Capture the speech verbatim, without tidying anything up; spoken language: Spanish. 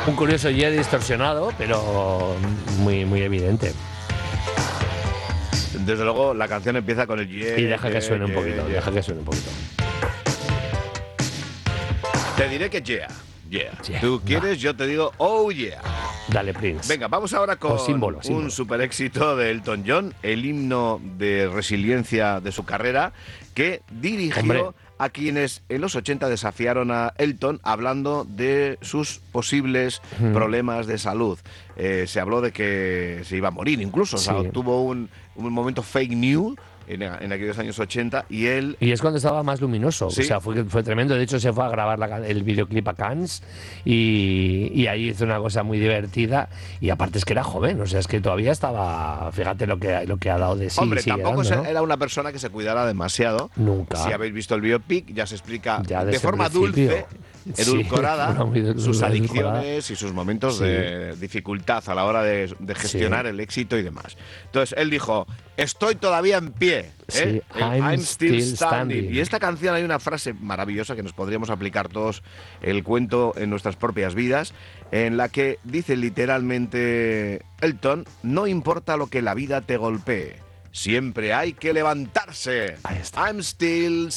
Un curioso jet distorsionado, pero muy, muy evidente. Desde luego, la canción empieza con el yeah. Y deja yeah, que suene yeah, un poquito, yeah. deja que suene un poquito. Te diré que yeah. Yeah. Yeah. Tú quieres, No. yo te digo, oh yeah. Dale, Prince. Venga, vamos ahora con símbolo, un símbolo. super éxito de Elton John, el himno de resiliencia de su carrera, que dirigió Hombre. a quienes en los ochenta desafiaron a Elton hablando de sus posibles Hmm. problemas de salud. Eh, se habló de que se iba a morir incluso, Sí. o sea, tuvo un, un momento fake news en, en aquellos años ochenta y él... Y es cuando estaba más luminoso, Sí. o sea, fue, fue tremendo. De hecho, se fue a grabar la can- el videoclip a Cannes y, y ahí hizo una cosa muy divertida. Y aparte es que era joven, o sea, es que todavía estaba, fíjate lo que, lo que ha dado de sí. Hombre, sigue tampoco dando, se- ¿no? era una persona que se cuidara demasiado. Nunca. Si habéis visto el biopic, ya se explica Ya de desde forma el principio. dulce, Sí, edulcorada, una muy dul- sus edulcorada. adicciones y sus momentos Sí. de dificultad a la hora de, de gestionar Sí. el éxito y demás. Entonces, él dijo, estoy todavía en pie. ¿eh? Sí, El I'm still, still standing. standing. Y esta canción hay una frase maravillosa que nos podríamos aplicar todos el cuento en nuestras propias vidas, en la que dice literalmente Elton, no importa lo que la vida te golpee, siempre hay que levantarse. Ahí está. I'm still